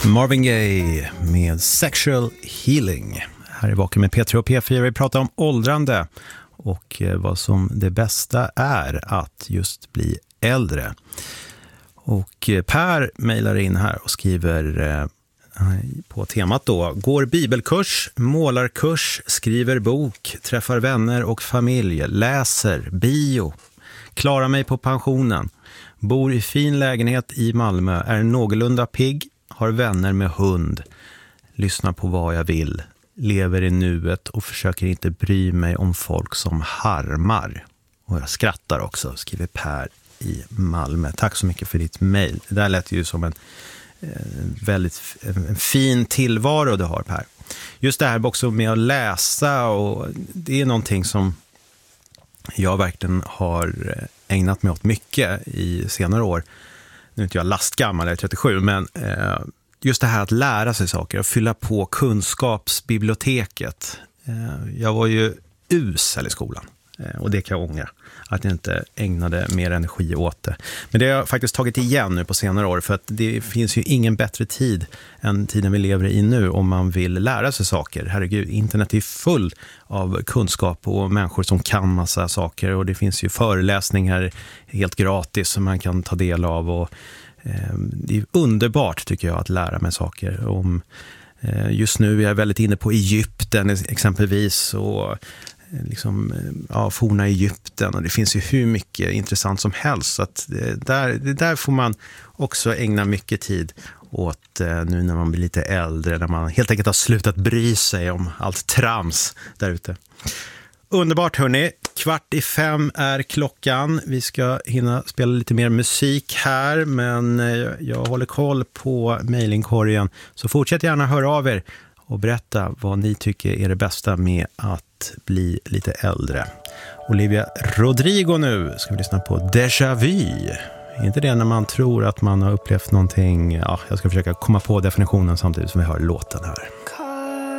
Marvin Gaye med Sexual Healing. Här är Vaken med P3 och P4. Vi pratar om åldrande och vad som det bästa är att just bli äldre. Och Per mejlar in här och skriver på temat då: går bibelkurs, målarkurs, skriver bok, träffar vänner och familj, läser, bio, klarar mig på pensionen, bor i fin lägenhet i Malmö, är någorlunda pigg, har vänner med hund, lyssnar på vad jag vill, lever i nuet och försöker inte bry mig om folk som harmar. Och jag skrattar också, skriver Per i Malmö. Tack så mycket för ditt mejl. Det där lät ju som en fin tillvaro du har, Per. Just det här också med att läsa, och det är någonting som jag verkligen har ägnat mig åt mycket i senare år. Nu är inte jag lastgammal, jag är 37, men just det här att lära sig saker och fylla på kunskapsbiblioteket. Jag var ju usel i skolan, och det kan jag ångra, att jag inte ägnade mer energi åt det. Men det har jag faktiskt tagit igen nu på senare år, för att det finns ju ingen bättre tid än tiden vi lever i nu om man vill lära sig saker. Herregud, internet är full av kunskap och människor som kan massa saker, och det finns ju föreläsningar helt gratis som man kan ta del av, och det är underbart tycker jag att lära mig saker om. Just nu är jag väldigt inne på Egypten exempelvis, och liksom, forna Egypten, och det finns ju hur mycket intressant som helst, så att där får man också ägna mycket tid åt nu när man blir lite äldre, när man helt enkelt har slutat bry sig om allt trams där ute. Underbart hörni, 4:45 är klockan. Vi ska hinna spela lite mer musik här, men jag håller koll på mejlingkorgen, så fortsätt gärna höra av er och berätta vad ni tycker är det bästa med att bli lite äldre. Olivia Rodrigo nu ska vi lyssna på Déjà Vu. Är inte det när man tror att man har upplevt någonting? Ja, jag ska försöka komma på definitionen samtidigt som vi hör låten här.